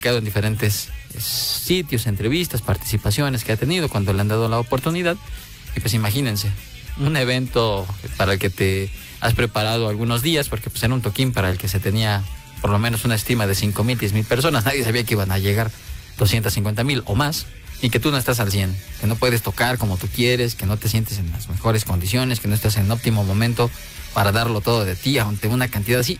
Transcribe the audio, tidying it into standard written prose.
quedado en diferentes sitios, entrevistas, participaciones que ha tenido cuando le han dado la oportunidad. Y pues imagínense, un evento para el que te has preparado algunos días, porque pues era un toquín para el que se tenía por lo menos una estima de 5,000, 10,000 personas. Nadie sabía que iban a llegar 250,000 o más, y que tú no estás al 100, que no puedes tocar como tú quieres, que no te sientes en las mejores condiciones, que no estás en óptimo momento para darlo todo de ti ante una cantidad así.